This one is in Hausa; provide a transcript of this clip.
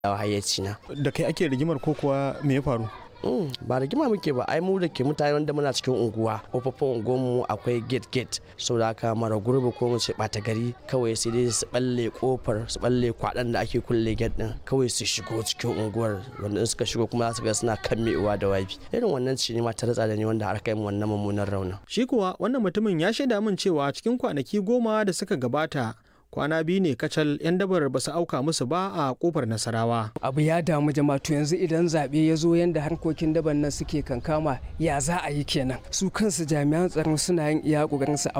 hayyacina. Da kai ake rigimar ko kuwa me ya faru? Ba rigima muke ba, ai mu da ke mutane wanda muna cikin unguwa, kofofin unguwarmu akwai gate saboda haka mara gurbi ko mu ce ɓata gari kawai sai dai su balle kofar su balle kwaɗan da ake kulle gate din kawai su shigo cikin unguwar, wanda suka shigo kuma za su ga suna kammewa da wabi. Irin wannan ce ne ma ta ratsa da ni wanda har kai mu wannan mummunan rauna. Shi kuwa wannan mutumin ya shaida min cewa cikin kwanaki 10 da suka gabata kwana 2 ne kacal 'yan dabar ba su auka musu ba a kofar Nasarawa. Abu ya damu jama'a, to yanzu idan zaɓe ya zo yanda harkokin daban nan suke kankama ya za a yi kenan. Su kansu jami'an tsaron suna yin iya ƙoƙarin su